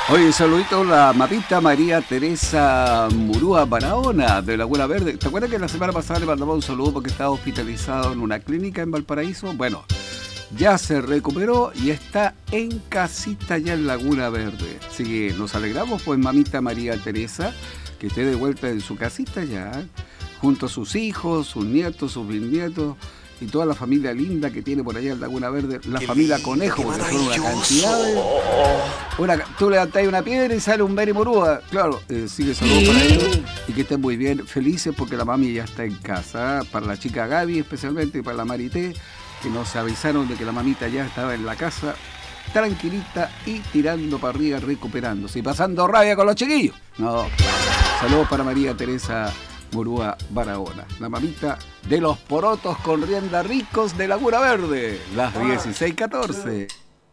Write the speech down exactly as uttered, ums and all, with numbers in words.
Oye, saludito a la mamita María Teresa Murúa Barahona de Laguna Verde. ¿Te acuerdas que la semana pasada le mandamos un saludo porque estaba hospitalizado en una clínica en Valparaíso? Bueno, ya se recuperó y está en casita ya en Laguna Verde. Así que nos alegramos, pues, mamita María Teresa, que esté de vuelta en su casita ya, junto a sus hijos, sus nietos, sus bisnietos y toda la familia linda que tiene por allá en Laguna Verde, la qué familia lindo, Conejo, porque son una cantidad de... Una, tú levantas una piedra y sale un Beri Morúa, claro, eh, sigue saludos para ellos y que estén muy bien, felices porque la mami ya está en casa, para la chica Gaby especialmente y para la Marité, que nos avisaron de que la mamita ya estaba en la casa, tranquilita y tirando para arriba, recuperándose y pasando rabia con los chiquillos. No, saludos para María Teresa Murúa Barahona, la mamita de los porotos con rienda ricos de Laguna Verde, las dieciséis catorce.